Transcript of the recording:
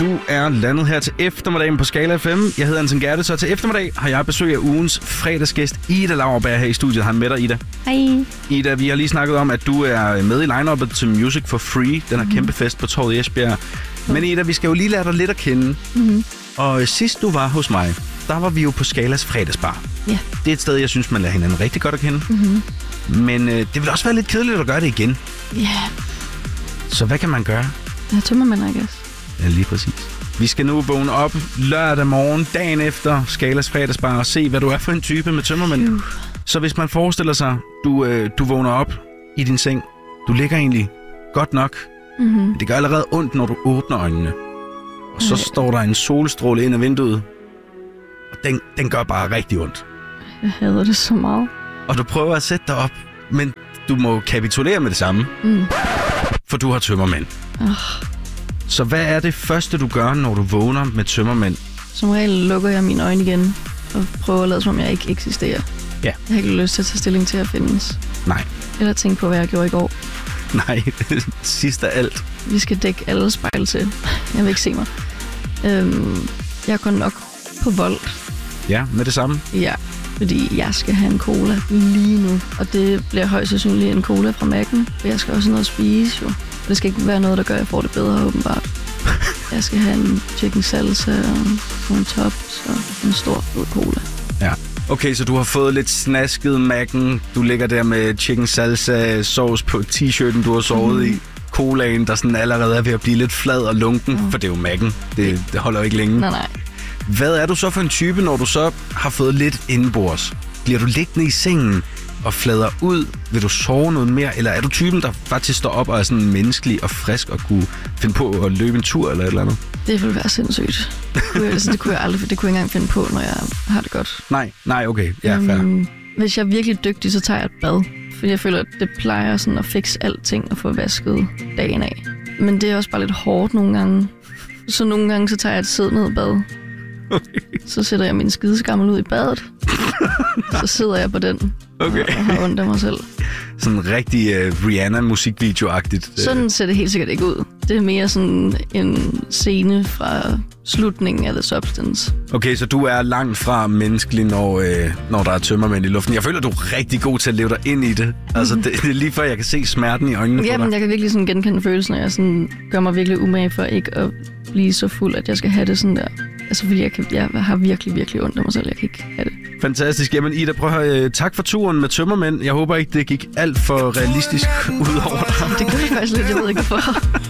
Du er landet her til eftermiddagen på Skala FM. Jeg hedder Anton Gerte, så til eftermiddag har jeg besøg af ugens fredagsgæst Ida Lauerberg her i studiet. Hej med dig, Ida. Hej. Ida, vi har lige snakket om, at du er med i line-uppet til Music for Free. Den her kæmpe fest på Torvet i Esbjerg. Men Ida, vi skal jo lige lære dig lidt at kende. Og sidst du var hos mig, der var vi jo på Skalas fredagsbar. Ja. Det er et sted, jeg synes, man lærer hinanden rigtig godt at kende. Men det vil også være lidt kedeligt at gøre det igen. Ja. Så hvad kan man gøre? Jeg tømmer man, I guess. Ja, lige præcis. Vi skal nu vågne op lørdag morgen, dagen efter Skalas fredagsbar, og se, hvad du er for en type med tømmermænd. Så hvis man forestiller sig, du vågner op i din seng, du ligger egentlig godt nok. Det gør allerede ondt, når du åbner øjnene. Og så står der en solstråle ind ad vinduet, og den gør bare rigtig ondt. Jeg hader det så meget. Og du prøver at sætte dig op, men du må kapitulere med det samme. For du har tømmermænd. Så hvad er det første, du gør, når du vågner med tømmermænd? Som regel lukker jeg mine øjne igen og prøver at lade, som om jeg ikke eksisterer. Ja. Jeg har ikke lyst til at tage stilling til at findes. Nej. Eller tænke på, hvad jeg gjorde i går. Nej, sidst af alt. Vi skal dække alle spejl til. Jeg vil ikke se mig. Jeg går nok på vold. Ja, med det samme. Ja, fordi jeg skal have en cola lige nu. Og det bliver højst sandsynligt en cola fra Mac'en. For jeg skal også have noget at spise, jo. Det skal ikke være noget, der gør, at jeg får det bedre, åbenbart. Jeg skal have en chicken salsa og nogle tops og en stor fed cola. Ja. Okay, så du har fået lidt snasket Mac'en. Du ligger der med chicken salsa sauce på t-shirten, du har sovet i. Colaen, der sådan allerede er ved at blive lidt flad og lunken, for det er jo Mac'en. Det holder jo ikke længe. Nej. Hvad er du så for en type, når du så har fået lidt indenbords? Bliver du liggende i sengen og flader ud? Vil du sove noget mere? Eller er du typen, der faktisk står op og er sådan menneskelig og frisk og kunne finde på at løbe en tur eller et eller andet? Det ville være sindssygt. Det kunne jeg aldrig, det kunne jeg ikke engang finde på, når jeg har det godt. Nej, okay. Ja, fair. Hvis jeg er virkelig dygtig, så tager jeg et bad. Fordi jeg føler, at det plejer sådan at fikse alting og få vasket dagen af. Men det er også bare lidt hårdt nogle gange. Så nogle gange så tager jeg et siddende bad. Okay. Så sætter jeg min skideskammel ud i badet. Så sidder jeg på den og har ondt af mig selv. Sådan rigtig Rihanna-musikvideo-agtigt. Sådan ser det helt sikkert ikke ud. Det er mere sådan en scene fra slutningen af The Substance. Okay, så du er langt fra menneskelig, når der er tømmermænd i luften. Jeg føler, du er rigtig god til at leve dig ind i det. Altså, det er lige før, jeg kan se smerten i øjnene på dig. Jamen, jeg kan virkelig sådan genkende følelsen, og jeg sådan gør mig virkelig umage for ikke at blive så fuld, at jeg skal have det sådan der. Altså, fordi jeg har virkelig, virkelig ondt af mig selv. Jeg kan ikke have det. Fantastisk. Jamen, Ida, prøv at høre. Tak for turen med tømmermænd. Jeg håber ikke, det gik alt for realistisk ud over dig. Det gør jeg faktisk lidt. Jeg ved ikke, hvorfor.